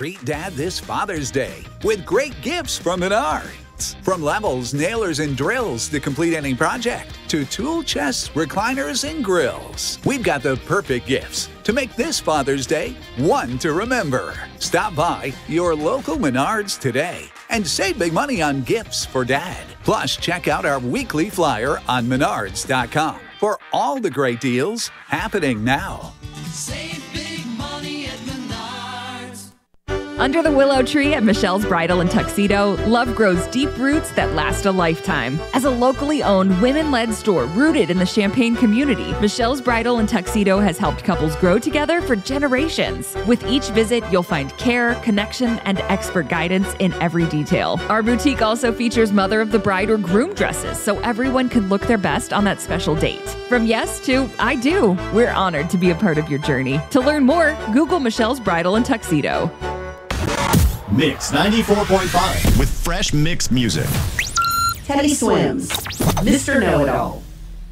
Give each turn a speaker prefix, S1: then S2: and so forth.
S1: Treat Dad this Father's Day with great gifts from Menards. From levels, nailers, and drills to complete any project, to tool chests, recliners, and grills. We've got the perfect gifts to make this Father's Day one to remember. Stop by your local Menards today and save big money on gifts for Dad. Plus, check out our weekly flyer on menards.com for all the great deals happening now.
S2: Save big money at Menards.
S3: Under the willow tree at Michelle's Bridal and Tuxedo, love grows deep roots that last a lifetime. As a locally owned, women-led store rooted in the Champaign community, Michelle's Bridal and Tuxedo has helped couples grow together for generations. With each visit, you'll find care, connection, and expert guidance in every detail. Our boutique also features mother of the bride or groom dresses, so everyone can look their best on that special date. From yes to I do, we're honored to be a part of your journey. To learn more, Google Michelle's Bridal and Tuxedo.
S4: Mix 94.5 with fresh mix music.
S5: Teddy Swims, Mr. Know-It-All.